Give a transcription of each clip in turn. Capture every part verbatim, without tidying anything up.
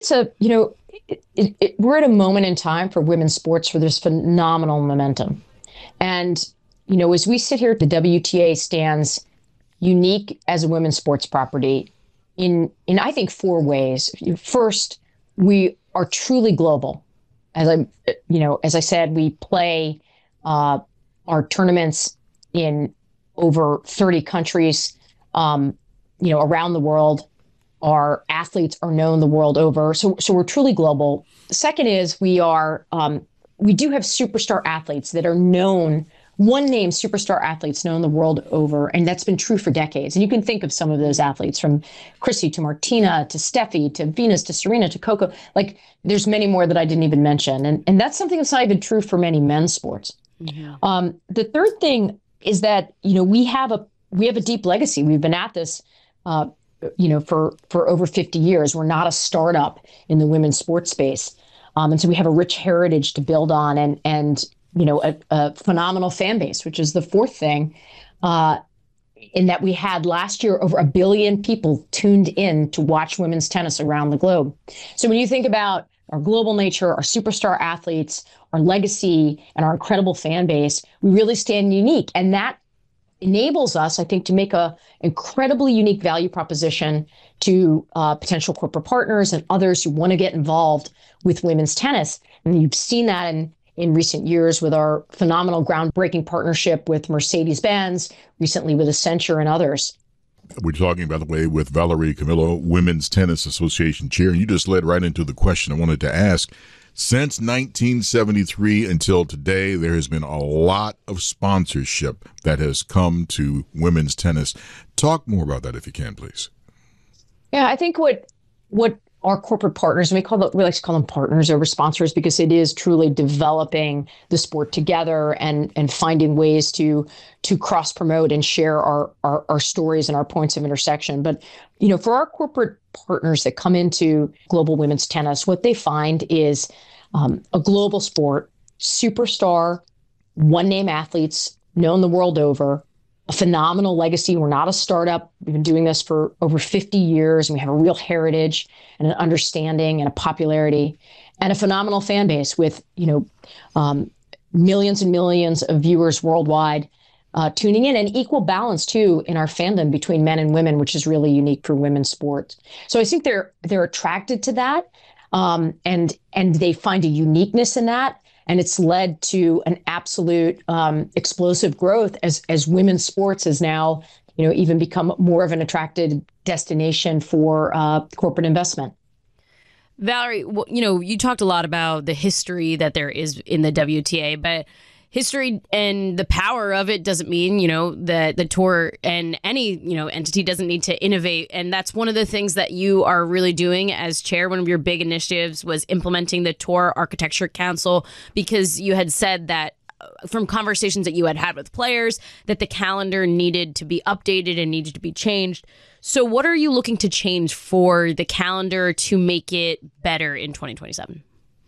So, you know, it, it, it, we're at a moment in time for women's sports where there's phenomenal momentum. And, you know, as we sit here, the W T A stands unique as a women's sports property in, in I think, four ways. First, we are truly global. As I, you know, as I said, we play uh, our tournaments in over thirty countries, um, you know, around the world. Our athletes are known the world over. So, so we're truly global. The second is we are, um, we do have superstar athletes that are known, one name superstar athletes known the world over. And that's been true for decades. And you can think of some of those athletes from Chrissy to Martina to Steffi to Venus to Serena to Coco. Like there's many more that I didn't even mention. And, and that's something that's not even true for many men's sports. Mm-hmm. Um, the third thing is that, you know, we have a, we have a deep legacy. We've been at this, uh, you know, for, for over fifty years. We're not a startup in the women's sports space. Um, and so we have a rich heritage to build on and, and you know, a, a phenomenal fan base, which is the fourth thing, uh, in that we had last year over a billion people tuned in to watch women's tennis around the globe. So when you think about our global nature, our superstar athletes, our legacy, and our incredible fan base, we really stand unique. And that enables us, I think, to make a incredibly unique value proposition to uh, potential corporate partners and others who want to get involved with women's tennis. And you've seen that in, in recent years with our phenomenal groundbreaking partnership with Mercedes-Benz, recently with Accenture and others. We're talking, by the way, with Valerie Camillo, Women's Tennis Association Chair. And you just led right into the question I wanted to ask. Since nineteen seventy-three until today, there has been a lot of sponsorship that has come to women's tennis. Talk more about that if you can, please. Yeah, I think what what our corporate partners, and we call them, we like to call them partners over sponsors, because it is truly developing the sport together and and finding ways to to cross promote and share our, our our stories and our points of intersection. But you know, for our corporate partners that come into global women's tennis, what they find is um, a global sport, superstar, one-name athletes known the world over, a phenomenal legacy. We're not a startup. We've been doing this for over fifty years, and we have a real heritage and an understanding and a popularity, and a phenomenal fan base with, you know, um, millions and millions of viewers worldwide uh, tuning in, and equal balance too in our fandom between men and women, which is really unique for women's sports. So I think they're they're attracted to that, um, and and they find a uniqueness in that. And it's led to an absolute um, explosive growth as as women's sports has now, you know, even become more of an attracted destination for uh, corporate investment. Valerie, you know, you talked a lot about the history that there is in the W T A, but history and the power of it doesn't mean, you know, that the tour and any, you know, entity doesn't need to innovate. And that's one of the things that you are really doing as chair. One of your big initiatives was implementing the Tour Architecture Council, because you had said that from conversations that you had had with players that the calendar needed to be updated and needed to be changed. So what are you looking to change for the calendar to make it better in twenty twenty-seven?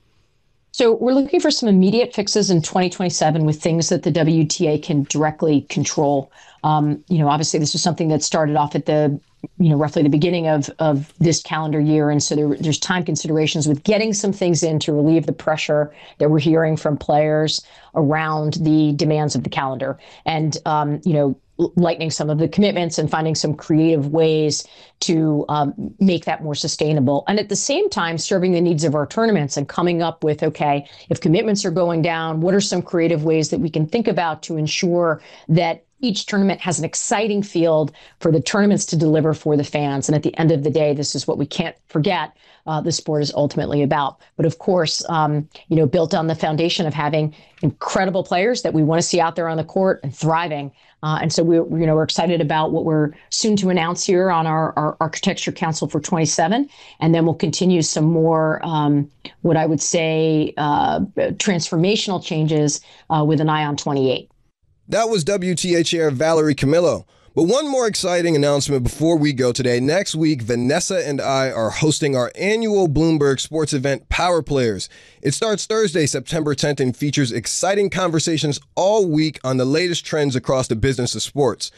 So we're looking for some immediate fixes in twenty twenty-seven with things that the W T A can directly control. Um, you know, obviously, this was something that started off at the, you know, roughly the beginning of, of this calendar year. And so there, there's time considerations with getting some things in to relieve the pressure that we're hearing from players around the demands of the calendar. And, um, you know, lightening some of the commitments and finding some creative ways to um, make that more sustainable. And at the same time, serving the needs of our tournaments and coming up with, okay, if commitments are going down, what are some creative ways that we can think about to ensure that each tournament has an exciting field for the tournaments to deliver for the fans. And at the end of the day, this is what we can't forget uh, the sport is ultimately about. But of course, um, you know, built on the foundation of having incredible players that we want to see out there on the court and thriving. Uh, and so we, you know, we're excited about what we're soon to announce here on our, our Architecture Council for twenty-seven. And then we'll continue some more, um, what I would say, uh, transformational changes uh, with an eye on twenty-eight. That was W T A Chair Valerie Camillo. But one more exciting announcement before we go today. Next week, Vanessa and I are hosting our annual Bloomberg sports event, Power Players. It starts Thursday, September tenth, and features exciting conversations all week on the latest trends across the business of sports.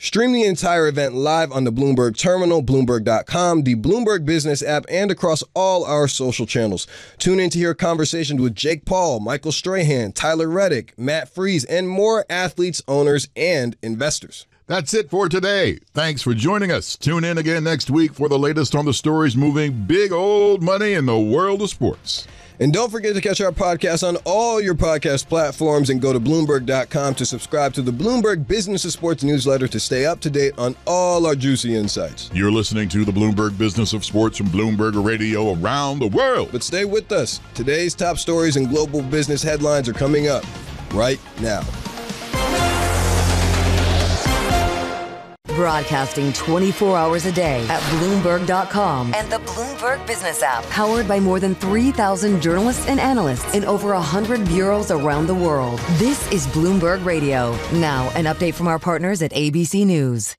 Stream the entire event live on the Bloomberg Terminal, Bloomberg dot com, the Bloomberg Business app, and across all our social channels. Tune in to hear conversations with Jake Paul, Michael Strahan, Tyler Reddick, Matt Freese, and more athletes, owners, and investors. That's it for today. Thanks for joining us. Tune in again next week for the latest on the stories moving big old money in the world of sports. And don't forget to catch our podcast on all your podcast platforms and go to Bloomberg dot com to subscribe to the Bloomberg Business of Sports newsletter to stay up to date on all our juicy insights. You're listening to the Bloomberg Business of Sports from Bloomberg Radio around the world. But stay with us. Today's top stories and global business headlines are coming up right now. Broadcasting twenty-four hours a day at Bloomberg dot com and the Bloomberg Business app. Powered by more than three thousand journalists and analysts in over one hundred bureaus around the world. This is Bloomberg Radio. Now, an update from our partners at A B C News.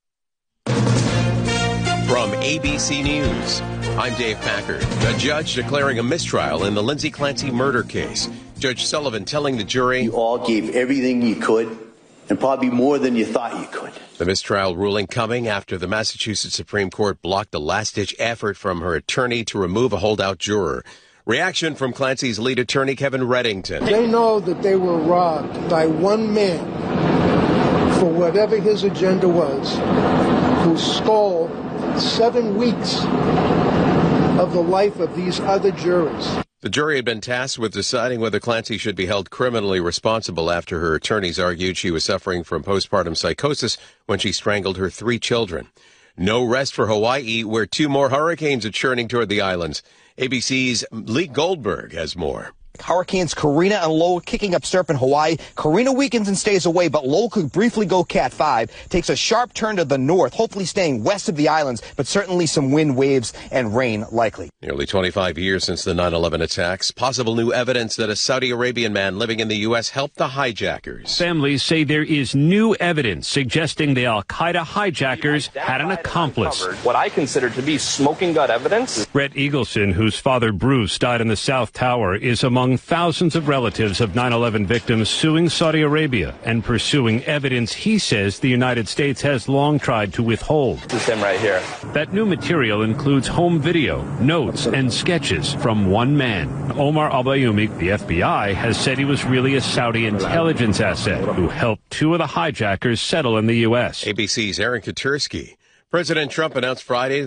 From A B C News, I'm Dave Packard. A judge declaring a mistrial in the Lindsay Clancy murder case. Judge Sullivan telling the jury, "You all gave everything you could, and probably more than you thought you could." The mistrial ruling coming after the Massachusetts Supreme Court blocked a last-ditch effort from her attorney to remove a holdout juror. Reaction from Clancy's lead attorney, Kevin Reddington. They know that they were robbed by one man for whatever his agenda was, who stole seven weeks of the life of these other jurors. The jury had been tasked with deciding whether Clancy should be held criminally responsible after her attorneys argued she was suffering from postpartum psychosis when she strangled her three children. No rest for Hawaii, where two more hurricanes are churning toward the islands. A B C's Lee Goldberg has more. Hurricanes Karina and Lowell kicking up surf in Hawaii. Karina weakens and stays away, but Lowell could briefly go Cat five. Takes a sharp turn to the north, hopefully staying west of the islands, but certainly some wind, waves, and rain likely. Nearly twenty-five years since the nine eleven attacks. Possible new evidence that a Saudi Arabian man living in the U S helped the hijackers. Families say there is new evidence suggesting the al-Qaeda hijackers had an accomplice. What I consider to be smoking gun evidence. Brett Eagleson, whose father Bruce died in the South Tower, is among thousands of relatives of nine eleven victims suing Saudi Arabia and pursuing evidence he says the United States has long tried to withhold. This is him right here. That new material includes home video, notes, and sketches from one man. Omar al-Bayoumi, the F B I, has said he was really a Saudi intelligence asset who helped two of the hijackers settle in the U S. A B C's Aaron Katursky. President Trump announced Friday